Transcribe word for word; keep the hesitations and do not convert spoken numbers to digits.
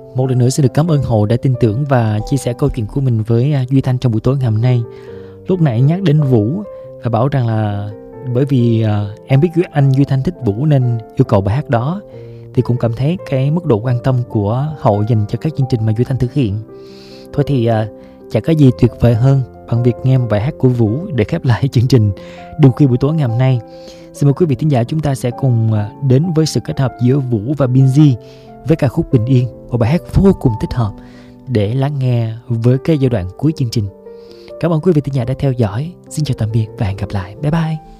Một lần nữa xin được cảm ơn Hậu đã tin tưởng và chia sẻ câu chuyện của mình với Duy Thanh trong buổi tối ngày hôm nay. Lúc nãy nhắc đến Vũ và bảo rằng là bởi vì uh, em biết anh Duy Thanh thích Vũ nên yêu cầu bài hát đó, thì cũng cảm thấy cái mức độ quan tâm của Hậu dành cho các chương trình mà Duy Thanh thực hiện. Thôi thì uh, chẳng có gì tuyệt vời hơn bằng việc nghe một bài hát của Vũ để khép lại chương trình Đường Khuya buổi tối ngày hôm nay. Xin mời quý vị thính giả chúng ta sẽ cùng uh, đến với sự kết hợp giữa Vũ và Binz với ca khúc Bình Yên, một bài hát vô cùng thích hợp để lắng nghe với cái giai đoạn cuối chương trình. Cảm ơn quý vị thính giả đã theo dõi. Xin chào tạm biệt và hẹn gặp lại. Bye bye.